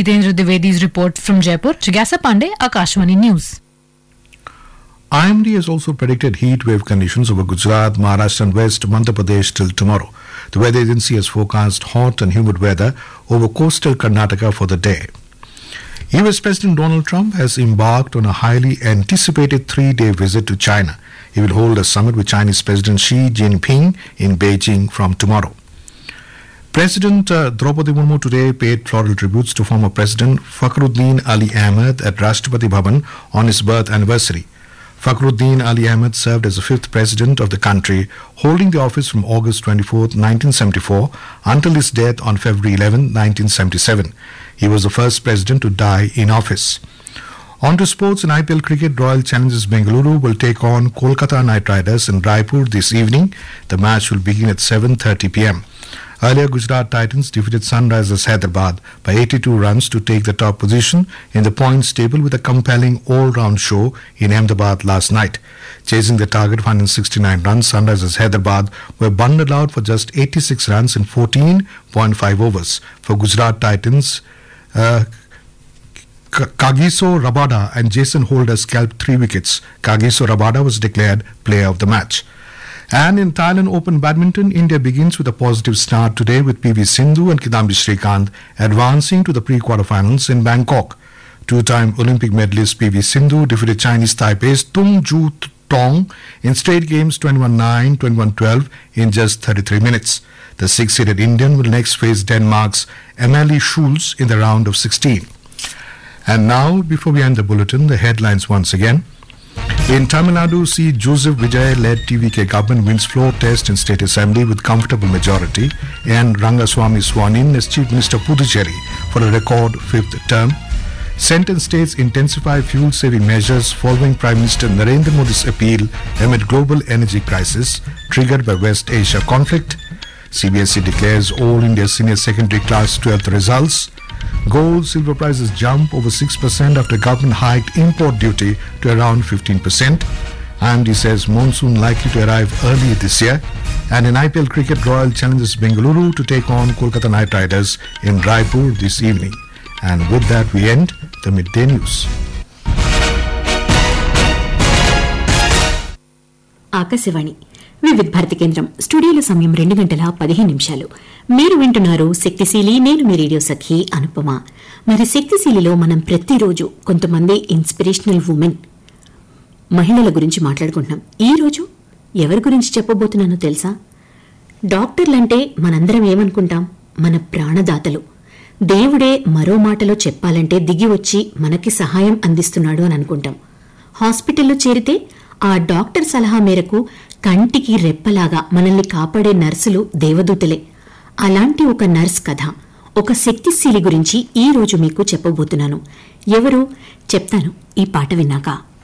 Hitendra Dwivedi's report from Jaipur. Jagasa Pandey, Akashvani News. IMD has also predicted heat wave conditions over Gujarat, Maharashtra and West Madhya Pradesh till tomorrow. The weather agency has forecast hot and humid weather over coastal Karnataka for the day. US President Donald Trump has embarked on a highly anticipated 3-day visit to China. He will hold a summit with Chinese President Xi Jinping in Beijing from tomorrow. President Draupadi Murmu today paid floral tributes to former President Fakhruddin Ali Ahmed at Rashtrapati Bhavan on his birth anniversary. Fakhruddin Ali Ahmed served as the 5th president of the country, holding the office from August 24, 1974 until his death on February 11, 1977. He was the first president to die in office. On to sports. In IPL cricket, Royal Challengers Bengaluru will take on Kolkata Knight Riders in Raipur this evening. The match will begin at 7:30 p.m. Earlier, Gujarat Titans defeated Sunrisers Hyderabad by 82 runs to take the top position in the points table with a compelling all-round show in Ahmedabad last night. Chasing the target of 169 runs, Sunrisers Hyderabad were bundled out for just 86 runs in 14.5 overs. For Gujarat Titans, Kagiso Rabada and Jason Holder scalped 3 wickets. Kagiso Rabada was declared player of the match. And in Thailand Open Badminton, India begins with a positive start today with PV Sindhu and Kidambi Srikanth advancing to the pre-quarterfinals in Bangkok. Two-time Olympic medalist PV Sindhu defeated Chinese Taipei's Tung Ju Tong in straight games 21-9, 21-12 in just 33 minutes. The 6-seeded Indian will next face Denmark's Amalie Schulz in the round of 16. And now, before we end the bulletin, the headlines once again. In Tamil Nadu, C. Joseph Vijay-led TVK government wins floor test in State Assembly with comfortable majority, and Rangaswamy sworn in as Chief Minister Puducherry for a record 5th term. Central states intensify fuel-saving measures following Prime Minister Narendra Modi's appeal amid global energy crisis triggered by West Asia conflict. CBSE declares all India Senior Secondary Class 12th results. Gold, silver prices jump over 6% after government hiked import duty to around 15%. IMD says monsoon likely to arrive early this year. And in IPL cricket, Royal Challengers Bengaluru to take on Kolkata Knight Riders in Raipur this evening. And with that, we end the midday news. Akashvani వివిధ భారతి కేంద్రం స్టూడియోలో సమయం 2:15 మీరు వింటున్నారు శక్తిశీలి. నేను మీ radio సఖి అనుపమ. మరి శక్తిశీలిలో మనం ప్రతిరోజు కొంతమంది ఇన్స్పిరేషనల్ ఉమెన్ మహిళల గురించి మాట్లాడుకుంటున్నాం. ఈ రోజు ఎవరి గురించి చెప్పబోతున్నానో తెలుసా? డాక్టర్లంటే మనందరం ఏమనుకుంటాం? మన ప్రాణదాతలు. దేవుడే మరో మాటలో చెప్పాలంటే దిగి వచ్చి మనకి సహాయం అందిస్తున్నాడు అని అనుకుంటాం. హాస్పిటల్లో చేరితే ఆ డాక్టర్ సలహా మేరకు కంటికి రెప్పలాగా మనల్ని కాపాడే నర్సులు దేవదూతలే. అలాంటి ఒక నర్స్ కథ, ఒక శక్తిశీలి గురించి ఈ రోజు మీకు చెప్పబోతున్నాను. ఎవరు చెప్తాను ఈ పాట విన్నాక.